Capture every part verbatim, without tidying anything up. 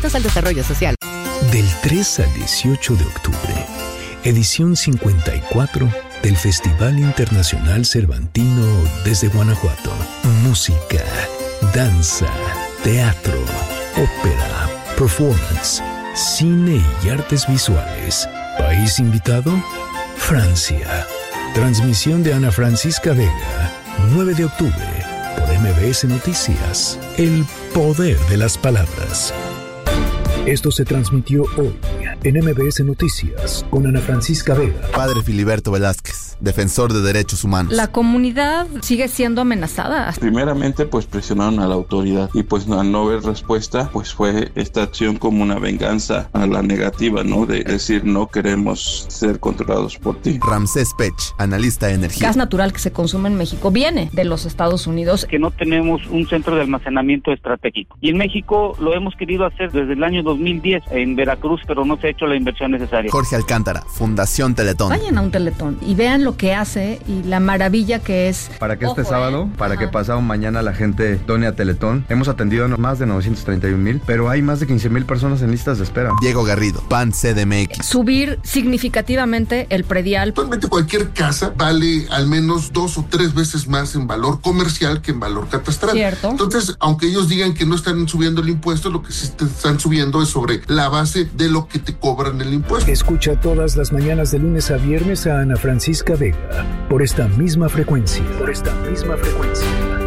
al desarrollo social. Del tres al dieciocho de octubre, edición cincuenta y cuatro del Festival Internacional Cervantino desde Guanajuato. Música, danza, teatro, ópera, performance, cine y artes visuales. ¿País invitado? Francia. Transmisión de Ana Francisca Vega, nueve de octubre, por M B S Noticias. El poder de las palabras. Esto se transmitió hoy en M B S Noticias con Ana Francisca Vega. Padre Filiberto Velázquez, defensor de derechos humanos. La comunidad sigue siendo amenazada. Primeramente, pues presionaron a la autoridad y pues al no ver respuesta, pues fue esta acción como una venganza a la negativa, ¿no? De decir, no queremos ser controlados por ti. Ramsés Pech, analista de energía. Gas natural que se consume en México viene de los Estados Unidos. Que no tenemos un centro de almacenamiento estratégico. Y en México lo hemos querido hacer desde el año dos mil diez en Veracruz, pero no se ha hecho la inversión necesaria. Jorge Alcántara, Fundación Teletón. Vayan a un Teletón y vean lo que hace y la maravilla que es. Para que este Ojo, sábado, ¿eh? para Ajá. que pasado mañana la gente done a Teletón. Hemos atendido a más de novecientos treinta y un mil, pero hay más de quince mil personas en listas de espera. Diego Garrido, P A N C D M X. Subir significativamente el predial. Actualmente cualquier casa vale al menos dos o tres veces más en valor comercial que en valor catastral. Cierto. Entonces, aunque ellos digan que no están subiendo el impuesto, lo que sí están subiendo es sobre la base de lo que te cobran el impuesto. Escucha todas las mañanas de lunes a viernes a Ana Francisca Vega por esta misma frecuencia. Por esta misma frecuencia.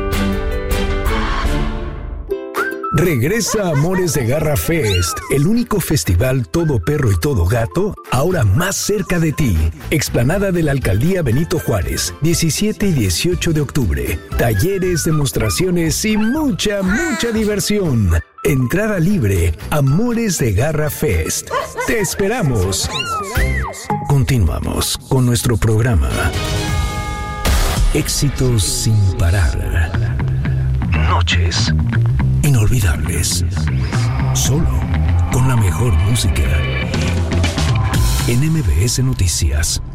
Regresa Amores de Garra Fest, el único festival todo perro y todo gato, ahora más cerca de ti. Explanada de la Alcaldía Benito Juárez, diecisiete y dieciocho de octubre. Talleres, demostraciones y mucha, mucha diversión. Entrada libre, Amores de Garra Fest. ¡Te esperamos! Continuamos con nuestro programa. Éxitos sin parar. Noches inolvidables. Solo con la mejor música. En M B S Noticias.